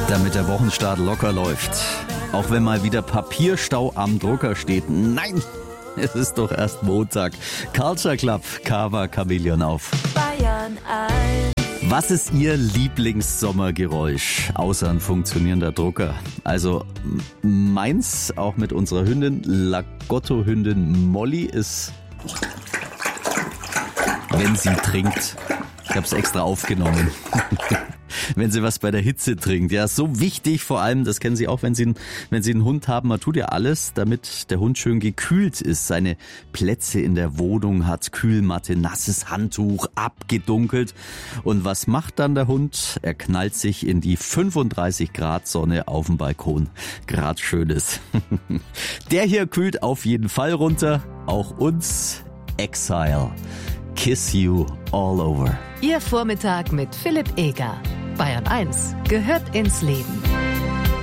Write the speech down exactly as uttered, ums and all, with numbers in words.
Damit der Wochenstart locker läuft. Auch wenn mal wieder Papierstau am Drucker steht. Nein, es ist doch erst Montag. Culture Club, Kava Chameleon auf Bayern eins. Was ist Ihr Lieblingssommergeräusch, außer ein funktionierender Drucker? Also meins, auch mit unserer Hündin, Lagotto-Hündin Molly, ist, wenn sie trinkt. Ich habe es extra aufgenommen. Wenn sie was bei der Hitze trinkt. Ja, so wichtig, vor allem, das kennen Sie auch, wenn Sie, einen, wenn Sie einen Hund haben, man tut ja alles, damit der Hund schön gekühlt ist, seine Plätze in der Wohnung hat, Kühlmatte, nasses Handtuch, abgedunkelt. Und was macht dann der Hund? Er knallt sich in die fünfunddreißig Grad Sonne auf dem Balkon. Grad schönes. Der hier kühlt auf jeden Fall runter, auch uns. Exile. Kiss you all over. Ihr Vormittag mit Philipp Eger. Bayern eins gehört ins Leben.